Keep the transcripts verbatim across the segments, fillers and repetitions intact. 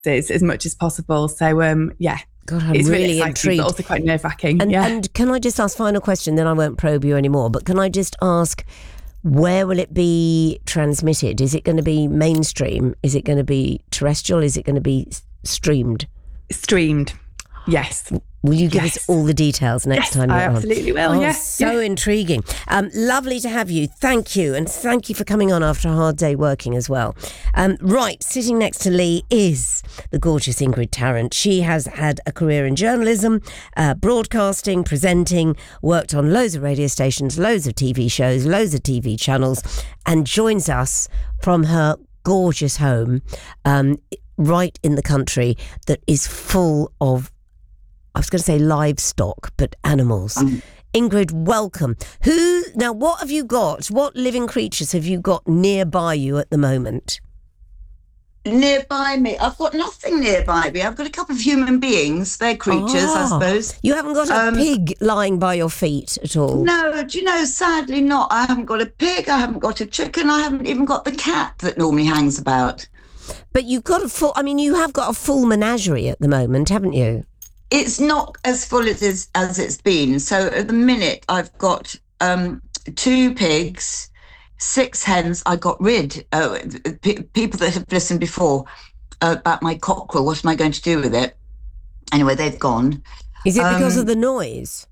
as much as possible. So, um, yeah. God, I'm it's really, really exciting, intrigued. But also quite nerve-wracking. And, yeah. and can I just ask, final question, then I won't probe you anymore, but can I just ask, where will it be transmitted? Is it going to be mainstream? Is it going to be terrestrial? Is it going to be streamed? Streamed, yes. Will you give yes. us all the details next yes, time you're I on? absolutely will, oh, yes. So yeah. intriguing. Um, lovely to have you. Thank you. And thank you for coming on after a hard day working as well. Um, right, sitting next to Lee is the gorgeous Ingrid Tarrant. She has had a career in journalism, uh, broadcasting, presenting, worked on loads of radio stations, loads of T V shows, loads of T V channels, and joins us from her gorgeous home um, right in the country that is full of, I was going to say livestock, but animals. Um, Ingrid, welcome. Who now? What have you got? What living creatures have you got nearby you at the moment? Nearby me, I've got nothing nearby me. I've got a couple of human beings. They're creatures, ah, I suppose. You haven't got a um, pig lying by your feet at all? No, do you know? Sadly, not. I haven't got a pig. I haven't got a chicken. I haven't even got the cat that normally hangs about. But you've got a full. I mean, you have got a full menagerie at the moment, haven't you? It's not as full as it's, as it's been. So at the minute, I've got um, two pigs, six hens. I got rid. Uh, p- people that have listened before uh, about my cockerel. What am I going to do with it? Anyway, they've gone. Is it because um, of the noise?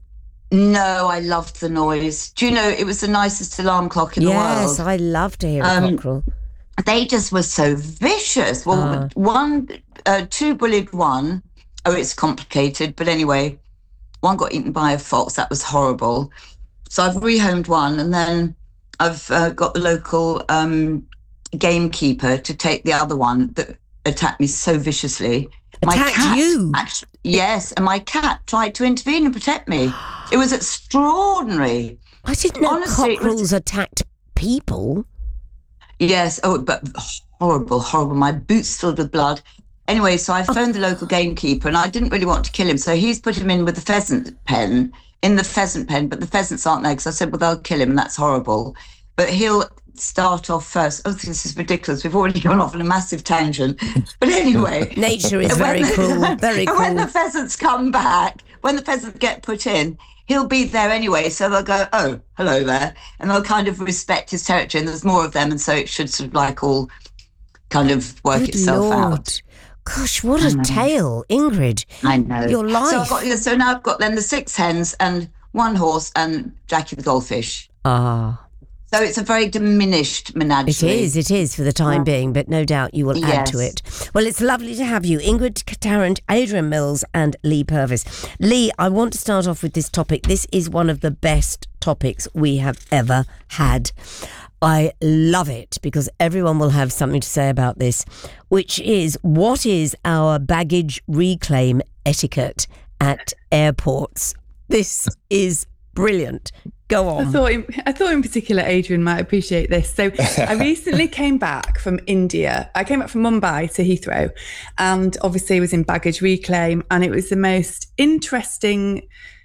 No, I loved the noise. Do you know, it was the nicest alarm clock in yes, the world. Yes, I love to hear a um, cockerel. They just were so vicious. Well, uh. one, uh, two bullied one. Oh, it's complicated. But anyway, one got eaten by a fox. That was horrible. So I've rehomed one, and then I've uh, got the local um, gamekeeper to take the other one that attacked me so viciously. Attacked my cat, you? Actually, yes, and my cat tried to intervene and protect me. It was extraordinary. I didn't know Honestly, cockerels was... attacked people. Yes. Oh, but horrible, horrible. My boots filled with blood. Anyway, so I phoned the local gamekeeper, and I didn't really want to kill him. So he's put him in with the pheasant pen, in the pheasant pen, but the pheasants aren't there because I said, well, they'll kill him, and that's horrible. But he'll start off first. Oh, this is ridiculous. We've already gone off on a massive tangent. But anyway. Nature is very the, cruel, very cruel. When the pheasants come back, when the pheasants get put in, he'll be there anyway. So they'll go, oh, hello there. And they'll kind of respect his territory. And there's more of them. And so it should sort of like all kind of work Good itself Lord. out. Gosh, what a tale, Ingrid. I know. Your life. So, I've got, so now I've got then the six hens and one horse and Jackie the goldfish. Ah. So it's a very diminished menagerie. It is, it is for the time yeah. being, but no doubt you will yes. add to it. Well, it's lovely to have you, Ingrid Tarrant, Adrian Mills and Lee Purvis. Lee, I want to start off with this topic. This is one of the best topics we have ever had. I love it because everyone will have something to say about this, which is, what is our baggage reclaim etiquette at airports? This is brilliant. Go on. I thought, in, I thought in particular, Adrian might appreciate this. So I recently came back from India. I came back from Mumbai to Heathrow, and obviously was in baggage reclaim, and it was the most interesting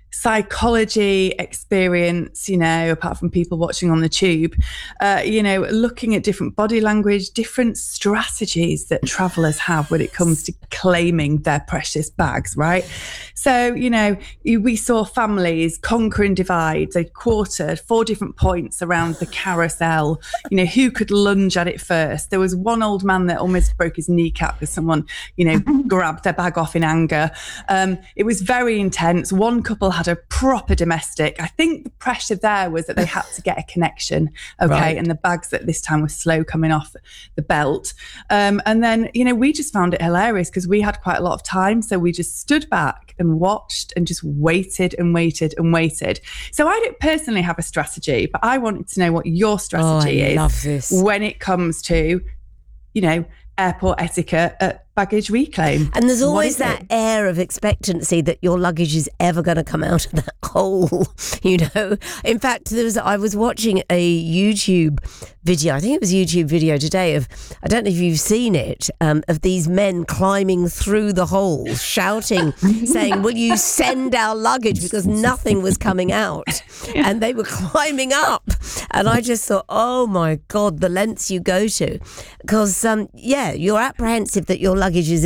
psychology experience, you know, apart from people watching on the tube, uh, you know, looking at different body language, different strategies that travellers have when it comes to claiming their precious bags, right? So, you know, we saw families conquering divides. They quartered four different points around the carousel, you know, who could lunge at it first. There was one old man that almost broke his kneecap because someone, you know, grabbed their bag off in anger. Um, it was very intense. One couple had a proper domestic. I think the pressure there was that they had to get a connection, okay, right. And the bags at this time were slow coming off the belt. Um, and then, you know, we just found it hilarious because we had quite a lot of time. So we just stood back and watched and just waited and waited and waited. So I don't personally have a strategy, but I wanted to know what your strategy oh, I is love this. when it comes to, you know, airport etiquette at baggage reclaim. And there's always that it? air of expectancy that your luggage is ever going to come out of that hole, you know. In fact, there was I was watching a YouTube video, I think it was a YouTube video today of, I don't know if you've seen it, um, of these men climbing through the hole, shouting, saying, will you send our luggage, because nothing was coming out. Yeah. And they were climbing up. And I just thought, oh my God, the lengths you go to. Because, um, yeah, you're apprehensive that your luggage luggage is